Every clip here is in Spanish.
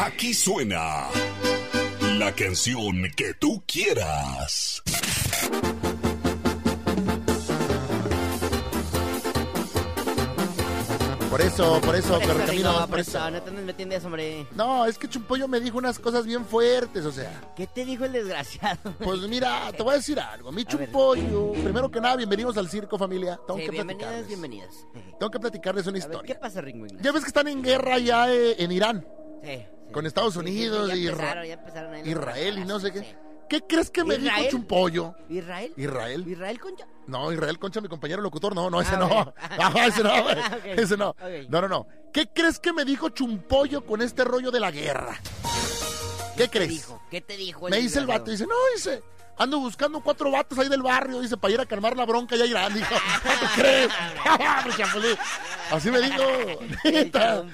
Aquí suena la canción que tú quieras. Por eso, Correcaminos, por eso, no te andes metiendo eso, hombre. No, es que Chumpollo me dijo unas cosas bien fuertes, o sea. ¿Qué te dijo el desgraciado? Pues mira, te voy a decir algo. Mi Chumpollo, primero que nada, bienvenidos al circo, familia. Bienvenidas. Tengo que platicarles una historia. Ver, ¿qué pasa, Ringo? Ya ves que están en guerra ya en Irán. Sí. Con Estados Unidos ya y empezaron ahí Israel y no sé qué. Sí. ¿Qué crees que me dijo Chumpollo? ¿Israel? ¿Israel Concha? No, Israel Concha, mi compañero locutor, no, ese okay. no. Ese no, Okay. Ese no. Okay. No. ¿Qué crees que me dijo Chumpollo con este rollo de la guerra? ¿Qué crees? ¿Qué te dijo? Me dice el vato, dice, ando buscando 4 vatos ahí del barrio, dice, para ir a calmar la bronca ya Irán, dijo. ¿Qué crees? Así me dijo. Neta.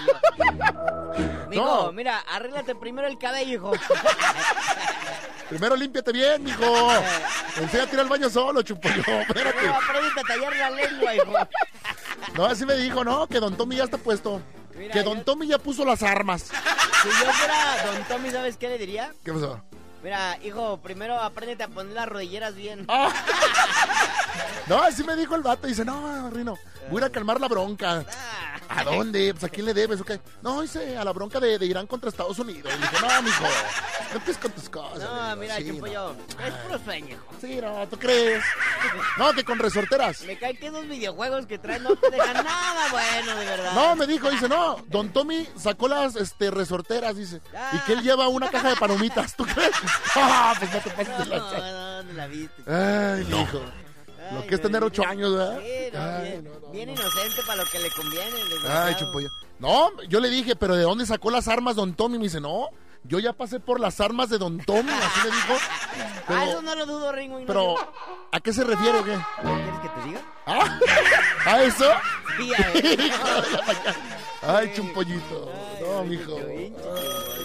Mijo, mira, arréglate primero el cabello, hijo. Primero límpiate bien, mijo. Enséñate a ir al baño solo, Chumpollo. Espérate. No, aprende a tallar la lengua, hijo. No, así me dijo, que Don Tommy ya está puesto. Mira, que Don Tommy ya puso las armas. Si yo fuera Don Tommy, ¿sabes qué le diría? ¿Qué pasó? Mira, hijo, primero apréndete a poner las rodilleras bien. No, así me dijo el vato. Dice, no, Rino, voy a ir a calmar la bronca. ¿A dónde? Pues ¿a quién le debes? Okay. No, dice, a la bronca de Irán contra Estados Unidos. Y dije, no, mijo, no empieces con tus cosas. No, mira, Chumpollo, es puro sueño, hijo. Sí, no, ¿tú crees? No, que con resorteras. Me cae que esos videojuegos que traen no te dejan nada bueno, de verdad. No, me dijo, dice, no, Don Tommy sacó las resorteras, dice, y que él lleva una caja de palomitas, ¿tú crees? Pues no te pases de lanza. No la viste. Ay, mijo. Lo que es tener 8 años, ¿verdad? Sí, bien inocente para lo que le conviene. Ay, Chumpollo. No, yo le dije, pero ¿de dónde sacó las armas Don Tommy? Me dice, no, yo ya pasé por las armas de Don Tommy, así me dijo. Pero, eso no lo dudo, Ringo. Pero, ¿a qué se refiere o qué? ¿Quieres que te diga? ¿A eso? Sí, a ver. Ay, Chumpollito. No, mijo.